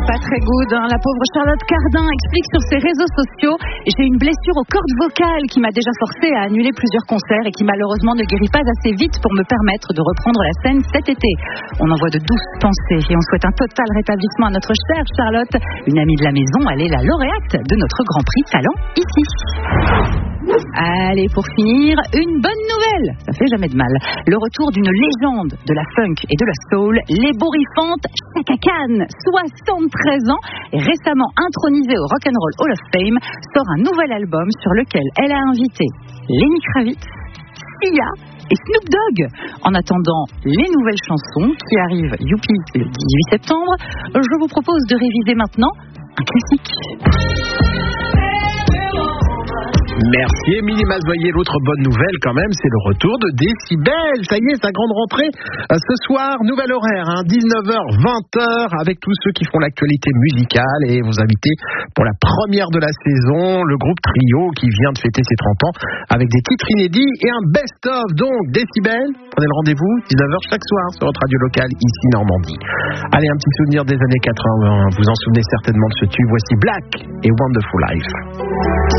pas très good, hein. La pauvre Charlotte Cardin explique sur ses réseaux sociaux: j'ai une blessure aux cordes vocales qui m'a déjà forcé à annuler plusieurs concerts et qui malheureusement ne guérit pas assez vite pour me permettre de reprendre la scène cet été. On envoie de douces pensées et on souhaite un total rétablissement à notre chère Charlotte. Une amie de la maison, elle est la lauréate de notre Grand Prix Talent ici. Allez, pour finir, une bonne nouvelle, ça fait jamais de mal. Le retour d'une légende de la funk et de la soul, l'ébouriffante Chaka Khan, 73 ans, et récemment intronisée au Rock'n'Roll Hall of Fame, sort un nouvel album sur lequel elle a invité Lenny Kravitz, Sia et Snoop Dogg. En attendant les nouvelles chansons qui arrivent, youpi, le 18 septembre, je vous propose de réviser maintenant un classique. Merci Émilie Mazoyer. L'autre bonne nouvelle quand même, c'est le retour de Décibel. Ça y est, sa grande rentrée ce soir, nouvel horaire, 19h, 20h, avec tous ceux qui font l'actualité musicale et vous invitez pour la première de la saison, le groupe Trio qui vient de fêter ses 30 ans avec des titres inédits et un best-of. Donc Décibel, prenez le rendez-vous, 19h chaque soir sur votre radio locale ici Normandie. Allez, un petit souvenir des années 80, vous en souvenez certainement de ce tube. Voici Black et Wonderful Life.